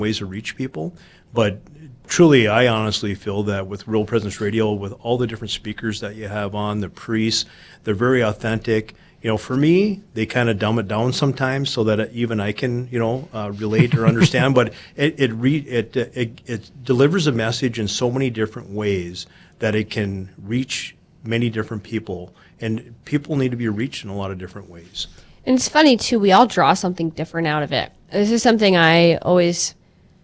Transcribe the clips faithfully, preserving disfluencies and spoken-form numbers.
ways to reach people. But truly, I honestly feel that with Real Presence Radio, with all the different speakers that you have on, the priests, they're very authentic. You know, for me, they kind of dumb it down sometimes so that even I can, you know, uh, relate or understand. But it it, re- it it it delivers a message in so many different ways that it can reach many different people, and people need to be reached in a lot of different ways. And it's funny too. We all draw something different out of it. This is something I always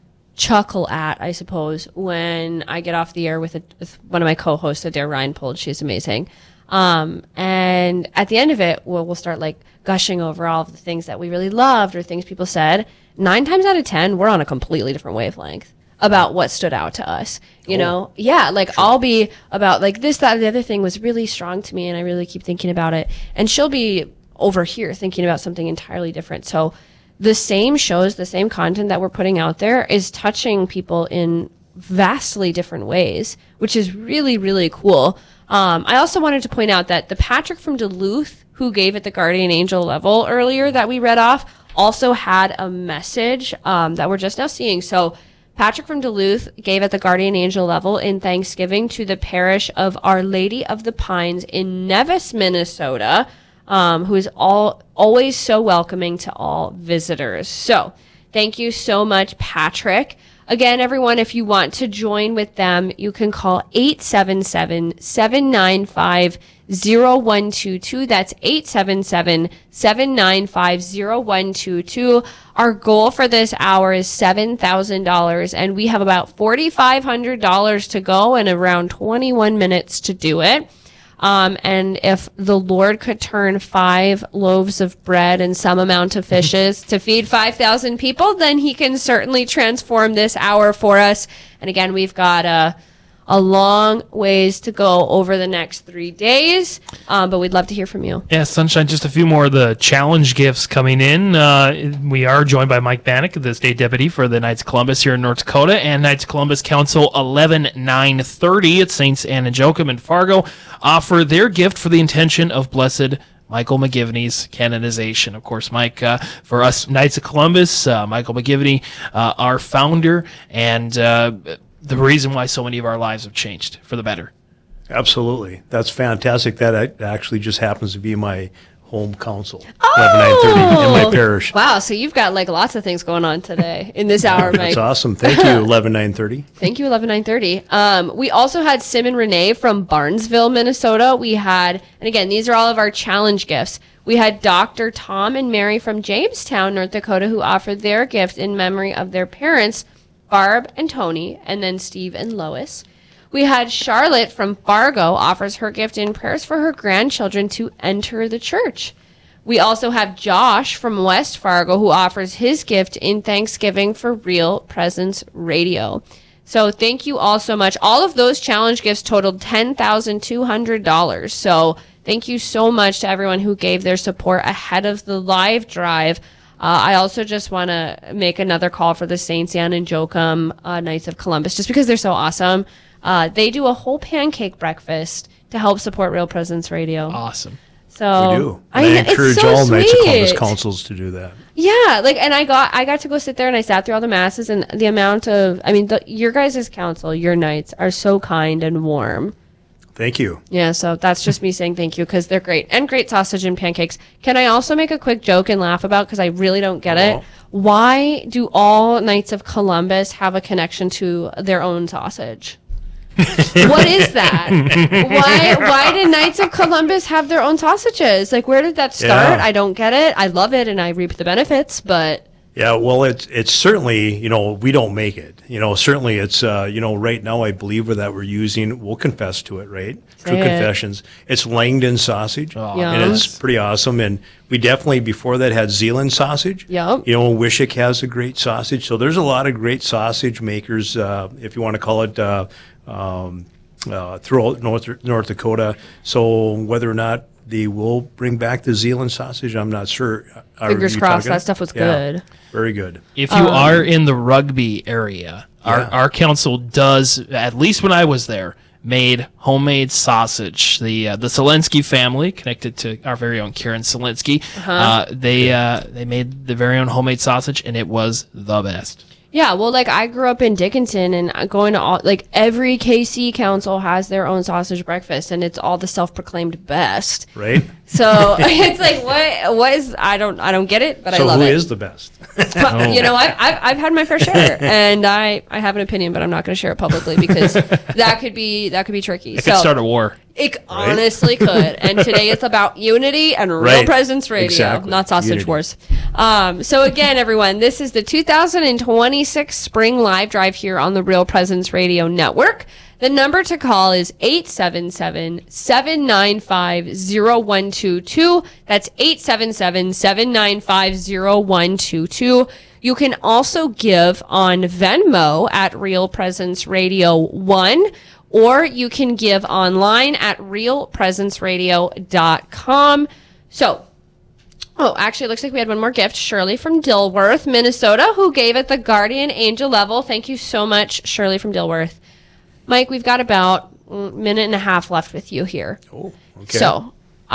chuckle at, I suppose, when I get off the air with, a, with one of my co-hosts, Adair Reinpold. She's amazing. Um, and at the end of it, we'll, we'll start like gushing over all of the things that we really loved or things people said. Nine times out of ten, we're on a completely different wavelength about what stood out to us. You oh, know? Yeah, like sure. I'll be about like this, that, the other thing was really strong to me and I really keep thinking about it. And she'll be over here thinking about something entirely different. So the same shows, the same content that we're putting out there is touching people in vastly different ways, which is really, really cool. Um, I also wanted to point out that the Patrick from Duluth who gave at the Guardian Angel level earlier that we read off also had a message um, that we're just now seeing. So Patrick from Duluth gave at the Guardian Angel level in Thanksgiving to the parish of Our Lady of the Pines in Nevis, Minnesota, um, who is all always so welcoming to all visitors. So thank you so much, Patrick. Again, everyone, if you want to join with them, you can call eight seven seven, seven nine five, zero one two two. That's eight seven seven, seven nine five, zero one two two. Our goal for this hour is seven thousand dollars, and we have about four thousand five hundred dollars to go and around twenty-one minutes to do it. Um, and if the Lord could turn five loaves of bread and some amount of fishes to feed five thousand people, then he can certainly transform this hour for us. And again, we've got a, a long ways to go over the next three days, um, but we'd love to hear from you. Yeah, Sunshine, just a few more of the challenge gifts coming in. Uh, we are joined by Mike Bannock, the state deputy for the Knights of Columbus here in North Dakota, and Knights of Columbus Council eleven nine thirty at Saints Anne and Joachim in Fargo offer their gift for the intention of Blessed Michael McGivney's canonization. Of course, Mike, uh, for us Knights of Columbus, uh, Michael McGivney, uh, our founder, and uh, the reason why so many of our lives have changed for the better. Absolutely. That's fantastic. That actually just happens to be my home council, oh! eleven nine thirty in my parish. Wow, so you've got like lots of things going on today in this hour, Mike. That's awesome. Thank you, eleven nine thirty. Thank you, eleven nine thirty. Um, we also had Sim and Renee from Barnesville, Minnesota. We had, and again, these are all of our challenge gifts. We had Doctor Tom and Mary from Jamestown, North Dakota, who offered their gift in memory of their parents, Barb and Tony, and then Steve and Lois. We had Charlotte from Fargo offers her gift in prayers for her grandchildren to enter the church. We also have Josh from West Fargo who offers his gift in Thanksgiving for Real Presence Radio. So thank you all so much. All of those challenge gifts totaled ten thousand two hundred dollars. So thank you so much to everyone who gave their support ahead of the live drive. Uh, I also just want to make another call for the Saints Anne and Joachim uh, Knights of Columbus, just because they're so awesome. Uh, they do a whole pancake breakfast to help support Real Presence Radio. Awesome. So we do. I, I encourage so all sweet. Knights of Columbus councils to do that. Yeah, like, and I got I got to go sit there and I sat through all the masses, and the amount of, I mean, the, your guys' council, your knights, are so kind and warm. Thank you. Yeah, so that's just me saying thank you because they're great. And great sausage and pancakes. Can I also make a quick joke and laugh about, because I really don't get oh. it, why do all Knights of Columbus have a connection to their own sausage? What is that? Why why did Knights of Columbus have their own sausages? Like, where did that start? Yeah. I don't get it. I love it and I reap the benefits, but... Yeah, well, it's it's certainly, you know, we don't make it. You know, certainly it's, uh, you know, right now I believe that we're using, we'll confess to it, right? Say True it. Confessions. It's Langdon sausage, Oh. and it's pretty awesome. And we definitely, before that, had Zeeland sausage. Yep. You know, Wishick has a great sausage. So there's a lot of great sausage makers, uh, if you want to call it, uh, um, uh, throughout North, North Dakota. So whether or not they will bring back the Zeeland sausage, I'm not sure. Are Fingers you crossed, talking? that stuff was Yeah, good. very good. If you Um, are in the Rugby area, our, Yeah. our council does, at least when I was there, made homemade sausage. The uh, the Selensky family, connected to our very own Karen Selensky, Uh-huh. uh, they uh, they made the very own homemade sausage, and it was the best. Yeah, well, like I grew up in Dickinson, and going to all like every K C council has their own sausage breakfast, and it's all the self-proclaimed best. Right? So it's like, what? What is? I don't. I don't get it, but so I love who it. is the best? But, you know, I've, I've I've had my fair share, and I I have an opinion, but I'm not going to share it publicly because that could be that could be tricky. It so could start a war. it honestly could. And today it's about unity and Real Right. Presence Radio, Exactly. not sausage Unity. wars. Um, so again, everyone, this is the two thousand twenty-six Spring Live Drive here on the Real Presence Radio Network. The number to call is eight seven seven, seven nine five, zero one two two. That's eight seven seven, seven nine five, zero one two two. You can also give on Venmo at Real Presence Radio one, or you can give online at real presence radio dot com. So, oh, actually, it looks like we had one more gift. Shirley from Dilworth, Minnesota, who gave at the Guardian Angel level. Thank you so much, Shirley from Dilworth. Mike, we've got about a minute and a half left with you here. Oh, okay. So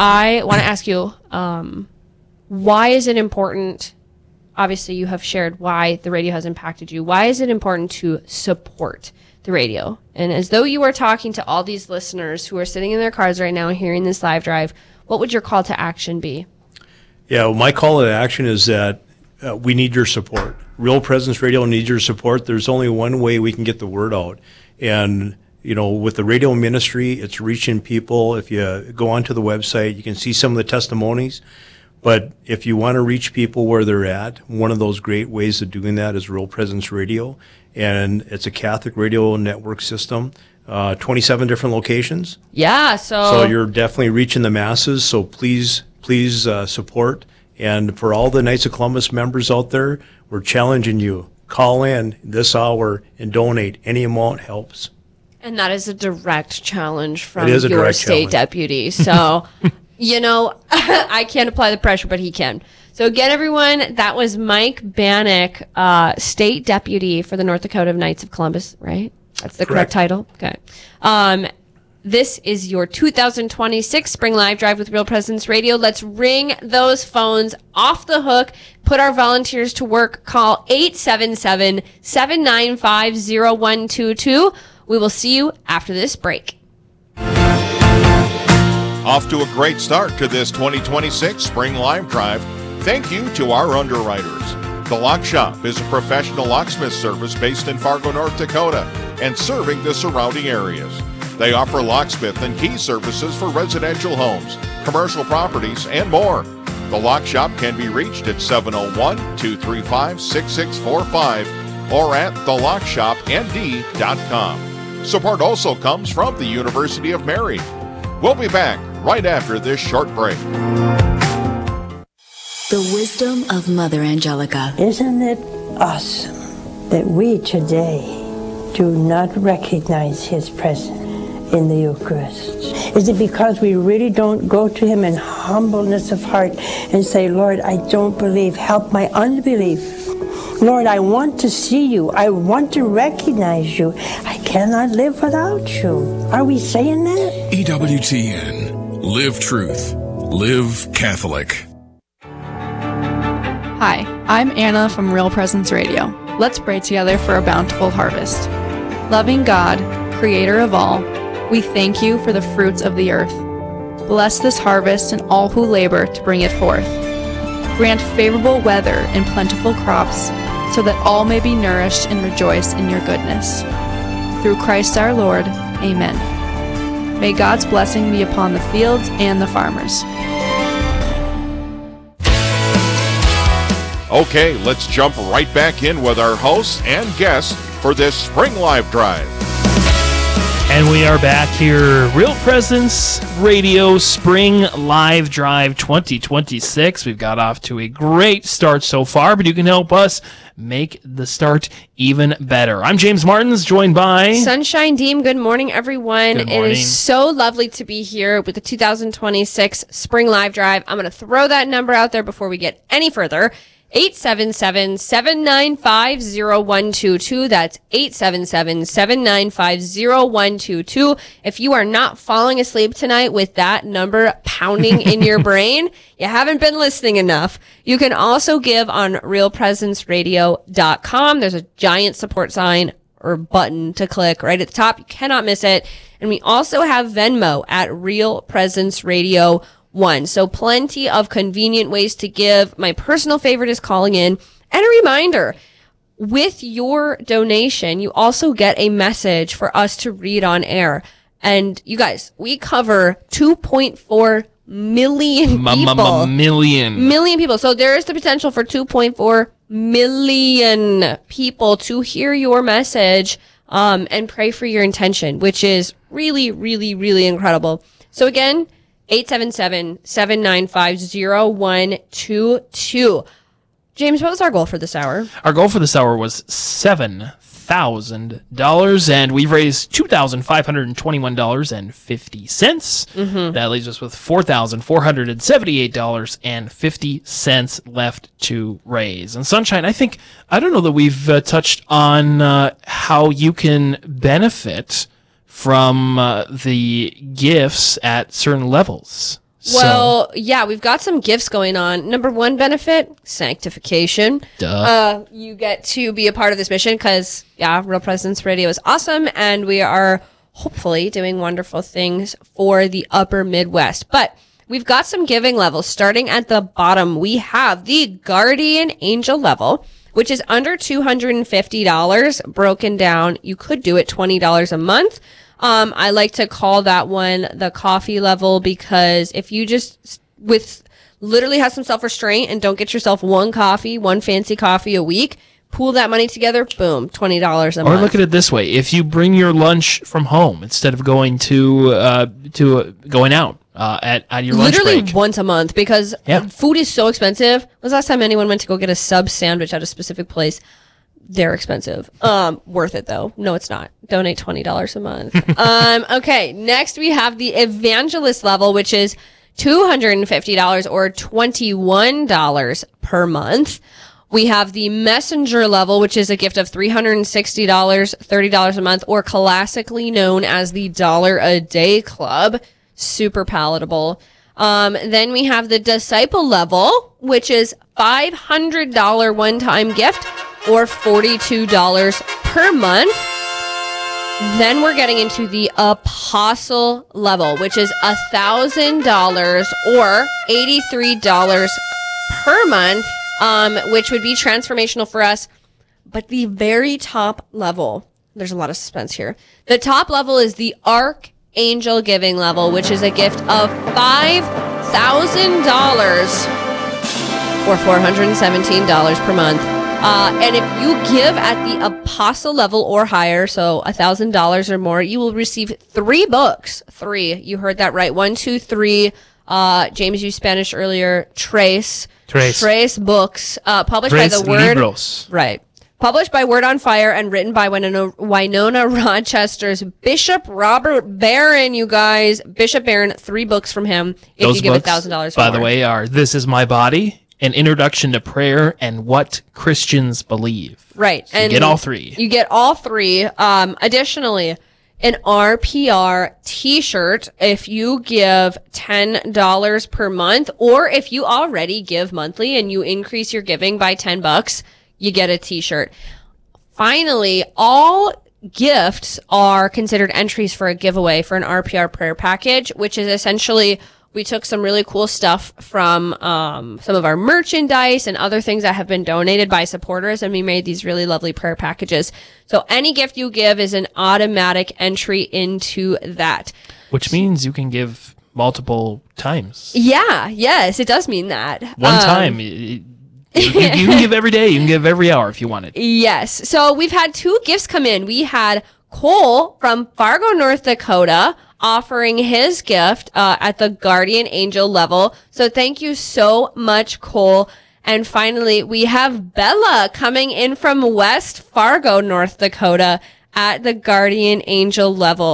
I want to ask you, um, why is it important? Obviously, you have shared why the radio has impacted you. Why is it important to support the radio? And as though you were talking to all these listeners who are sitting in their cars right now hearing this live drive, what would your call to action be? Yeah, well, my call to action is that uh, we need your support. Real Presence Radio needs your support. There's only one way we can get the word out. And, you know, with the radio ministry, it's reaching people. If you go onto the website, you can see some of the testimonies. But if you want to reach people where they're at, one of those great ways of doing that is Real Presence Radio. And it's a Catholic radio network system, uh, twenty-seven different locations. Yeah, so... So you're definitely reaching the masses. So please, please uh, support. And for all the Knights of Columbus members out there, we're challenging you. Call in this hour and donate. Any amount helps. And that is a direct challenge from It is a your direct state challenge. deputy. So, you know, I can't apply the pressure, but he can. So again, everyone, that was Mike Bannock, uh, state deputy for the North Dakota Knights of Columbus, right? That's the correct, Correct. title? Okay. Um, this is your two thousand twenty-six Spring Live Drive with Real Presence Radio. Let's ring those phones off the hook. Put our volunteers to work. Call eight seven seven, seven nine five, zero one two two. We will see you after this break. Off to a great start to this twenty twenty-six Spring Live Drive. Thank you to our underwriters. The Lock Shop is a professional locksmith service based in Fargo, North Dakota, and serving the surrounding areas. They offer locksmith and key services for residential homes, commercial properties, and more. The Lock Shop can be reached at seven oh one, two three five, six six four five or at the lock shop n d dot com. Support also comes from the University of Mary. We'll be back right after this short break. The wisdom of Mother Angelica. Isn't it awesome that we today do not recognize His presence in the Eucharist? Is it because we really don't go to Him in humbleness of heart and say, Lord, I don't believe, help my unbelief. Lord, I want to see you. I want to recognize you. I cannot live without you. Are we saying that? E W T N. Live truth. Live Catholic. Hi, I'm Anna from Real Presence Radio. Let's pray together for a bountiful harvest. Loving God, creator of all, we thank you for the fruits of the earth. Bless this harvest and all who labor to bring it forth. Grant favorable weather and plentiful crops so that all may be nourished and rejoice in your goodness. Through Christ our Lord, amen. May God's blessing be upon the fields and the farmers. Okay, let's jump right back in with our hosts and guests for this Spring Live Drive. And we are back here, Real Presence Radio Spring Live Drive twenty twenty-six. We've got off to a great start so far, but you can help us make the start even better. I'm James Martins, joined by... Sunshine Deem, good morning, everyone. Good It morning. is so lovely to be here with the two thousand twenty-six Spring Live Drive. I'm going to throw that number out there before we get any further. eight seven seven, seven nine five, zero one two two. That's eight seven seven, seven nine five, zero one two two. If you are not falling asleep tonight with that number pounding in your brain, you haven't been listening enough. You can also give on real presence radio dot com. There's a giant support sign or button to click right at the top. You cannot miss it. And we also have Venmo at Real Presence Radio one. So plenty of convenient ways to give. My personal favorite is calling in. And a reminder, with your donation, you also get a message for us to read on air. And you guys, we cover two point four million people. Million. Million people. So there is the potential for two point four million people to hear your message um, and pray for your intention, which is really, really, really incredible. So again, eight seven seven, seven nine five, zero one two two. James, what was our goal for this hour? Our goal for this hour was seven thousand dollars, and we've raised two thousand five hundred twenty-one dollars and fifty cents. Mm-hmm. That leaves us with four thousand four hundred seventy-eight dollars and fifty cents left to raise. And Sunshine, I think, I don't know that we've uh, touched on uh, how you can benefit from uh, the gifts at certain levels. Well, so, yeah, we've got some gifts going on. Number one benefit, sanctification. Duh. Uh, you get to be a part of this mission because, yeah, Real Presence Radio is awesome, and we are hopefully doing wonderful things for the upper Midwest. But we've got some giving levels. Starting at the bottom, we have the Guardian Angel level, which is under two hundred fifty dollars broken down. You could do it twenty dollars a month. Um, I like to call that one the coffee level because if you just with literally have some self-restraint and don't get yourself one coffee, one fancy coffee a week, pool that money together, boom, twenty dollars a or month. Or look at it this way. If you bring your lunch from home instead of going to, uh, to uh, going out, uh, at, at your lunch literally break. once a month because yeah. food is so expensive. When was the last time anyone went to go get a sub sandwich at a specific place? They're expensive. Um, worth it though. No, it's not. Donate twenty dollars a month. um, okay. Next we have the evangelist level, which is two hundred fifty dollars or twenty-one dollars per month. We have the messenger level, which is a gift of three hundred sixty dollars, thirty dollars a month, or classically known as the dollar a day club. Super palatable. Um, then we have the disciple level, which is five hundred dollars one-time gift or forty-two dollars per month. Then we're getting into the apostle level, which is one thousand dollars or eighty-three dollars per month, um, which would be transformational for us. But the very top level, there's a lot of suspense here. The top level is the Archangel Giving level, which is a gift of five thousand dollars or four hundred seventeen dollars per month. Uh, and if you give at the apostle level or higher, so one thousand dollars or more, you will receive three books. Three. You heard that right. One, two, three. Uh, James used Spanish earlier. Tres. Tres. Tres books. Uh, published Tres by the Word. Libros. Right. Published by Word on Fire and written by Winona, Winona Rochester's Bishop Robert Barron, you guys. Bishop Barron, three books from him if Those you give books, one thousand dollars by more. the way, are This Is My Body, An Introduction to Prayer, and What Christians Believe. Right. So and you get all three. You get all three. Um, additionally, an R P R t-shirt if you give ten dollars per month, or if you already give monthly and you increase your giving by ten bucks, you get a t-shirt. Finally, all gifts are considered entries for a giveaway for an R P R prayer package, which is essentially we took some really cool stuff from um, some of our merchandise and other things that have been donated by supporters, and we made these really lovely prayer packages. So any gift you give is an automatic entry into that. Which means you can give multiple times. Yeah, yes, it does mean that. One Um, time. You, you, you can give every day. You can give every hour if you wanted. Yes. So we've had two gifts come in. We had Cole from Fargo, North Dakota, offering his gift uh, at the Guardian Angel level. So thank you so much, Cole. And finally, we have Bella coming in from West Fargo, North Dakota at the Guardian Angel level.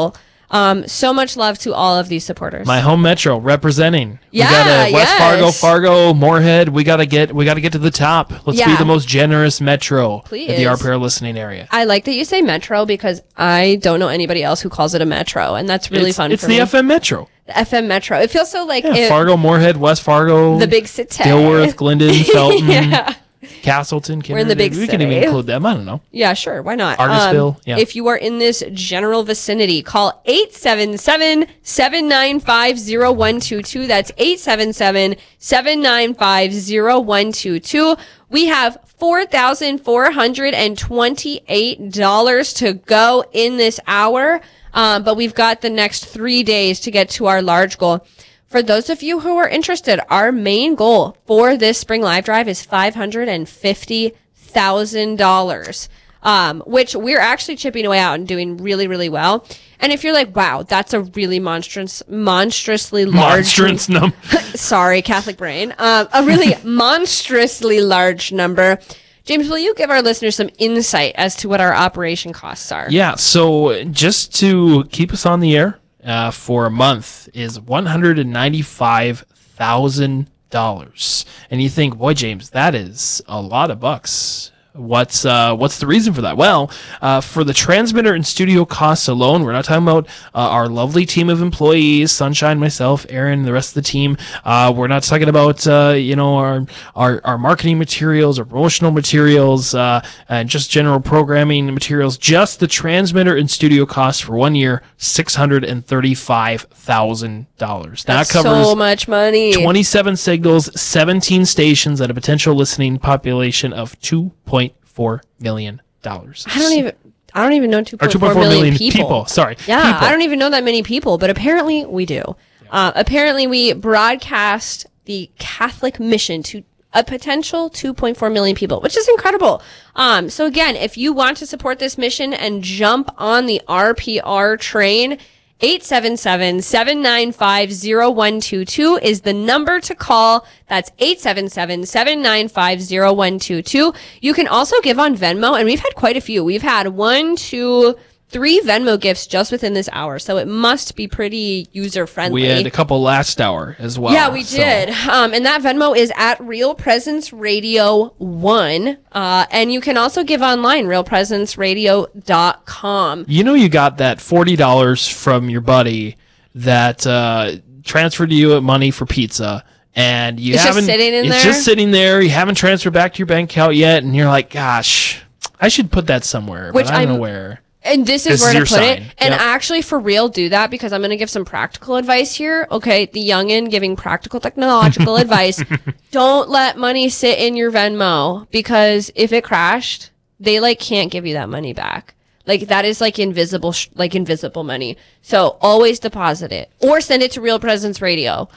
Um, so much love to all of these supporters. My home metro representing. Yeah, we got West yes. Fargo, Fargo, Moorhead. We gotta get we gotta get to the top. Let's be Yeah. the most generous metro Please. in the R P R listening area. I like that you say metro because I don't know anybody else who calls it a metro, and that's really it's, fun It's for the me. F M Metro. The F M metro. It feels so like Yeah, it, Fargo, Moorhead, West Fargo, the big city. Dilworth, Glendon, Felton, Yeah. Castleton. We're in the big We can even city. include them. I don't know. Yeah, sure. Why not? Artisville, Um, yeah. If you are in this general vicinity, call eight seven seven, seven nine five, zero one two two. That's eight seven seven, seven nine five, zero one two two. We have four thousand four hundred twenty-eight dollars to go in this hour. Um, but we've got the next three days to get to our large goal. For those of you who are interested, our main goal for this spring live drive is five hundred fifty thousand dollars, um, which we're actually chipping away out and doing really, really well. And if you're like, wow, that's a really monstrous, monstrously large, Monstrous num- sorry, Catholic brain, um, a really monstrously large number. James, will you give our listeners some insight as to what our operation costs are? Yeah, so just to keep us on the air uh, for a month is one hundred ninety-five thousand dollars. And you think, boy, James, that is a lot of bucks. What's uh, what's the reason for that? Well, uh, for the transmitter and studio costs alone, we're not talking about uh, our lovely team of employees, Sunshine, myself, Aaron, the rest of the team. Uh, we're not talking about uh, you know our, our our marketing materials or promotional materials uh, and just general programming materials. Just the transmitter and studio costs for one year, six hundred and thirty-five thousand dollars. That That's covers so much money. twenty-seven signals, seventeen stations, and a potential listening population of two point four million dollars. I don't even. I don't even know two Or point four million people. people. Sorry. Yeah, people. I don't even know that many people, but apparently we do. Uh, apparently we broadcast the Catholic mission to a potential two point four million people, which is incredible. Um, so again, if you want to support this mission and jump on the R P R train, eight seven seven, seven nine five, zero one two two is the number to call. That's eight seven seven, seven nine five, zero one two two. You can also give on Venmo, and we've had quite a few. We've had one, two, three Venmo gifts just within this hour, so it must be pretty user-friendly. We had a couple last hour as well. Yeah, we so. did. Um, and that Venmo is at Real Presence Radio one. Uh, and you can also give online, real presence radio dot com. You know you got that forty dollars from your buddy that uh, transferred you money for pizza, and you It's just haven't... sitting in it's there? just sitting there. You haven't transferred back to your bank account yet, and you're like, gosh, I should put that somewhere, Which but I don't I'm- know where. And this is This where is to your put sign. it. And Yep. actually, for real, do that because I'm going to give some practical advice here. Okay, the youngin giving practical technological advice. Don't let money sit in your Venmo because if it crashed, they like can't give you that money back. Like that is like invisible, sh- like invisible money. So always deposit it or send it to Real Presence Radio.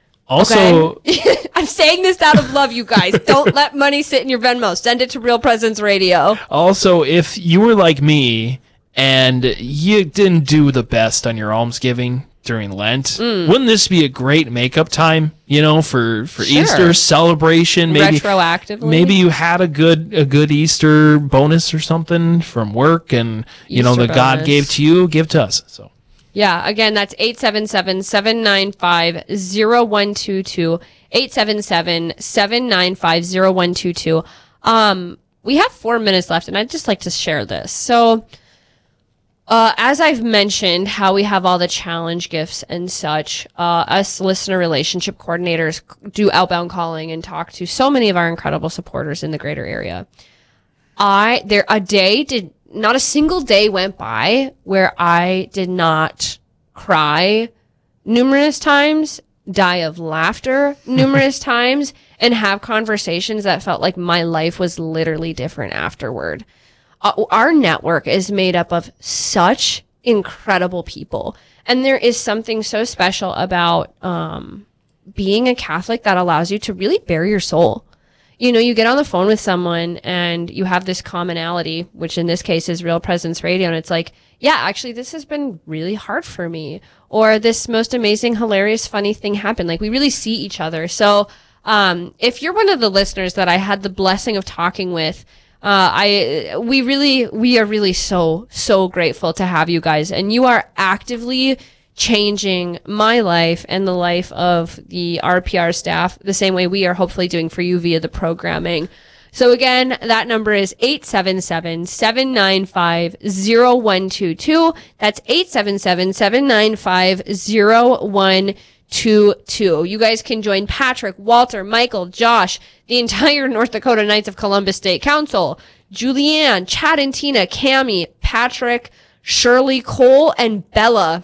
Also, Okay? I'm saying this out of love, you guys. Don't let money sit in your Venmo. Send it to Real Presence Radio. Also, if you were like me and you didn't do the best on your almsgiving during Lent, Mm. wouldn't this be a great makeup time, you know, for, for Sure. Easter celebration? Maybe Retroactively. maybe you had a good a good Easter bonus or something from work and you know Easter that God bonus. gave to you, give to us. So Yeah, again, that's eight seven seven, seven nine five, zero one two two, eight seven seven, seven nine five, zero one two two. Um, we have four minutes left, and I'd just like to share this. So, uh, as I've mentioned, how we have all the challenge gifts and such, uh, us listener relationship coordinators do outbound calling and talk to so many of our incredible supporters in the greater area. I, there, a day did, not a single day went by where I did not cry numerous times, die of laughter numerous times, and have conversations that felt like my life was literally different afterward. Uh, our network is made up of such incredible people. And there is something so special about um, being a Catholic that allows you to really bare your soul. You know, you get on the phone with someone and you have this commonality, which in this case is Real Presence Radio. And it's like, yeah, actually, this has been really hard for me. Or this most amazing, hilarious, funny thing happened. Like we really see each other. So, um, if you're one of the listeners that I had the blessing of talking with, Uh, I we really we are really so so grateful to have you guys, and you are actively changing my life and the life of the R P R staff the same way we are hopefully doing for you via the programming. So again, that number is eight seven seven, seven nine five, zero one two two. That's eight seven seven, seven nine five, zero one two two. You guys can join Patrick, Walter, Michael, Josh, the entire North Dakota Knights of Columbus State Council, Julianne, Chad and Tina, Cammie, Patrick, Shirley, Cole, and Bella.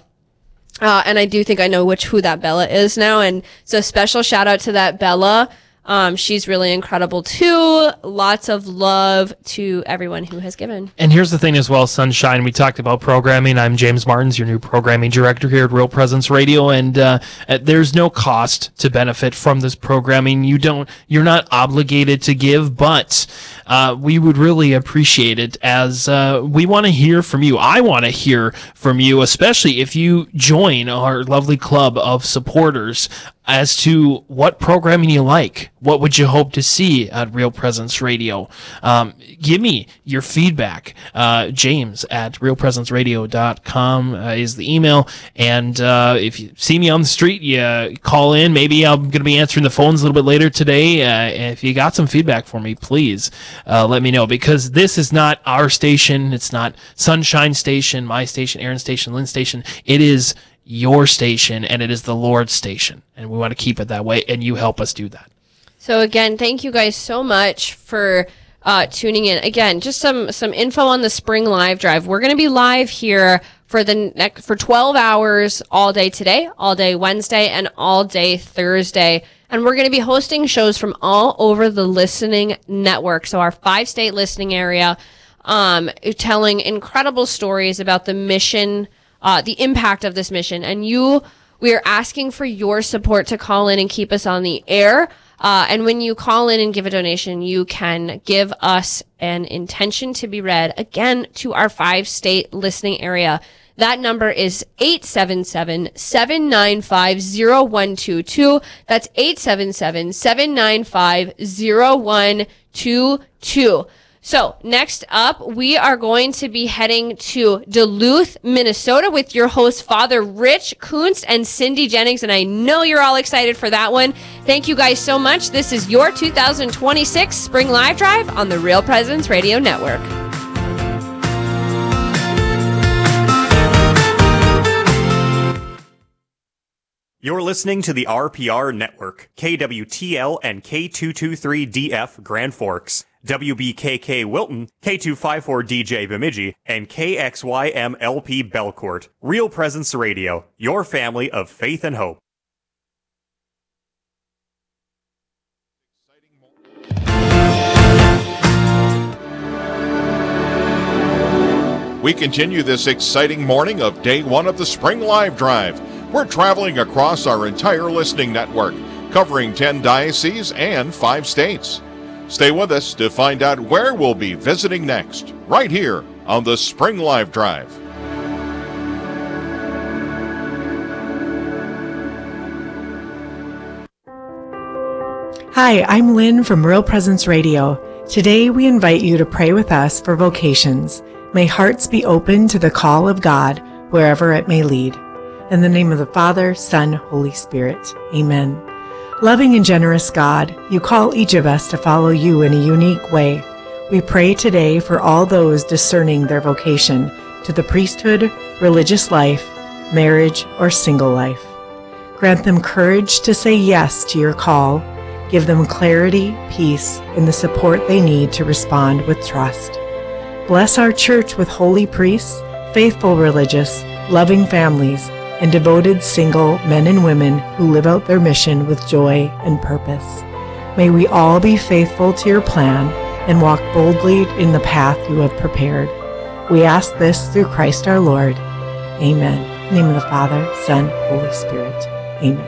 Uh, and I do think I know which who that Bella is now. And so special shout out to that Bella. Um, she's really incredible too. Lots of love to everyone who has given. And here's the thing as well, Sunshine. We talked about programming. I'm James Martins, your new programming director here at Real Presence Radio, and uh, there's no cost to benefit from this programming. You don't, you're not obligated to give, but uh, we would really appreciate it as uh, we want to hear from you. I want to hear from you, especially if you join our lovely club of supporters, as to what programming you like. What would you hope to see at Real Presence Radio? Um, give me your feedback. Uh, James at real presence radio dot com uh, is the email. And uh, if you see me on the street, you call in. Maybe I'm going to be answering the phones a little bit later today. Uh, if you got some feedback for me, please uh, let me know. Because this is not our station. It's not Sunshine Station, my station, Aaron's station, Lynn's station. It is your station, and it is the Lord's station, and we want to keep it that way, and you help us do that. So again, thank you guys so much for uh, tuning in. Again, just some some info on the Spring Live Drive. We're going to be live here for the next for twelve hours all day today, all day Wednesday, and all day Thursday. And we're going to be hosting shows from all over the listening network. So our five-state listening area, um, telling incredible stories about the mission, Uh, the impact of this mission. And you, we are asking for your support to call in and keep us on the air. Uh, and when you call in and give a donation, you can give us an intention to be read, again, to our five-state listening area. That number is eight seven seven, seven nine five, zero one two two. That's eight seven seven, seven nine five, zero one two two. So next up, we are going to be heading to Duluth, Minnesota with your host, Father Rich Kuntz and Cindy Jennings. And I know you're all excited for that one. Thank you guys so much. This is your two thousand twenty-six Spring Live Drive on the Real Presence Radio Network. You're listening to the R P R Network, K W T L and K two twenty-three D F Grand Forks, W B K K Wilton, K two fifty-four D J Bemidji, and K X Y M L P Belcourt. Real Presence Radio, your family of faith and hope. We continue this exciting morning of day one of the Spring Live Drive. We're traveling across our entire listening network, covering ten dioceses and five states. Stay with us to find out where we'll be visiting next, right here on the Spring Live Drive. Hi, I'm Lynn from Real Presence Radio. Today we invite you to pray with us for vocations. May hearts be open to the call of God, wherever it may lead. In the name of the Father, Son, Holy Spirit. Amen. Loving and generous God, you call each of us to follow you in a unique way. We pray today for all those discerning their vocation to the priesthood, religious life, marriage, or single life. Grant them courage to say yes to your call. Give them clarity, peace, and the support they need to respond with trust. Bless our church with holy priests, faithful religious, loving families, and devoted single men and women who live out their mission with joy and purpose. May we all be faithful to your plan and walk boldly in the path you have prepared. We ask this through Christ our Lord. Amen. In the name of the Father, Son, Holy Spirit. Amen.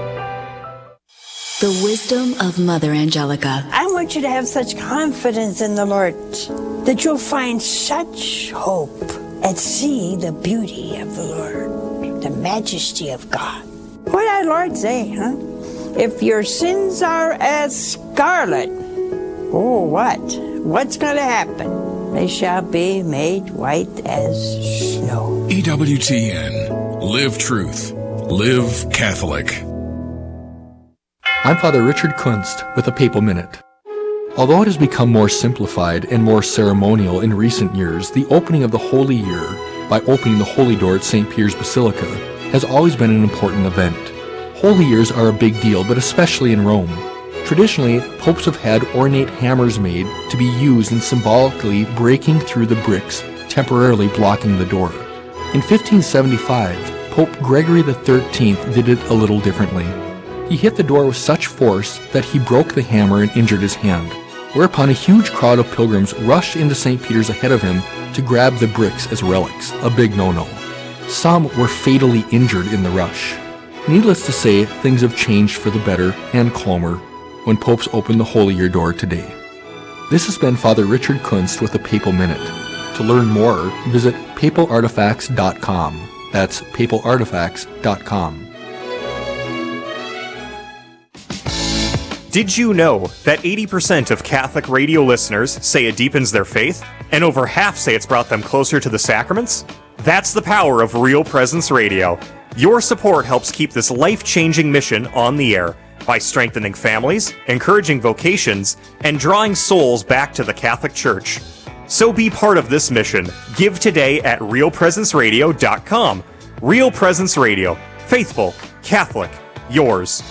The wisdom of Mother Angelica. I want you to have such confidence in the Lord that you'll find such hope and see the beauty of the Lord, the majesty of God. What did our Lord say, huh? If your sins are as scarlet, oh, what? what's going to happen? They shall be made white as snow. E W T N. Live truth. Live Catholic. I'm Father Richard Kunst with a Papal Minute. Although it has become more simplified and more ceremonial in recent years, the opening of the Holy Year by opening the Holy Door at Saint Peter's Basilica has always been an important event. Holy Years are a big deal, but especially in Rome. Traditionally, popes have had ornate hammers made to be used in symbolically breaking through the bricks, temporarily blocking the door. In fifteen seventy-five, Pope Gregory the thirteenth did it a little differently. He hit the door with such force that he broke the hammer and injured his hand, whereupon a huge crowd of pilgrims rushed into Saint Peter's ahead of him to grab the bricks as relics, a big no-no. Some were fatally injured in the rush. Needless to say, things have changed for the better and calmer when popes open the Holy Year door today. This has been Father Richard Kunst with the Papal Minute. To learn more, visit papal artifacts dot com. That's papal artifacts dot com. Did you know that eighty percent of Catholic radio listeners say it deepens their faith, and over half say it's brought them closer to the sacraments? That's the power of Real Presence Radio. Your support helps keep this life-changing mission on the air by strengthening families, encouraging vocations, and drawing souls back to the Catholic Church. So be part of this mission. Give today at real presence radio dot com. Real Presence Radio. Faithful, Catholic, yours.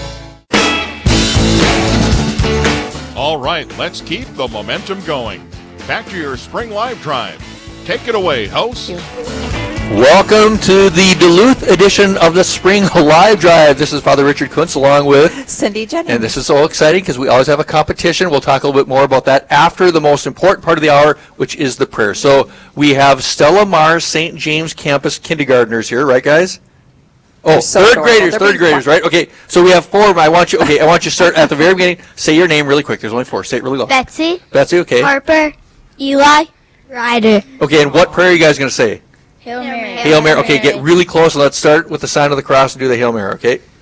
All right, let's keep the momentum going. Back to your Spring Live Drive. Take it away, host. Welcome to the Duluth edition of the Spring Live Drive. This is Father Richard Kunst along with Cindy Jennings. And this is so exciting because we always have a competition. We'll talk a little bit more about that after the most important part of the hour, which is the prayer. So we have Stella Mars, Saint James Campus kindergartners here, right, guys? Oh, so third adorable. graders, They're third being graders, fun. right? Okay, so we have four of them. I want you, okay, I want you to start at the very beginning. Say your name really quick. There's only four. Say it really low. Betsy, Betsy, okay. Harper, Eli, Ryder. Okay, and what prayer are you guys going to say? Hail Mary. Hail Mary. Okay, get really close and let's start with the sign of the cross and do the Hail Mary, okay?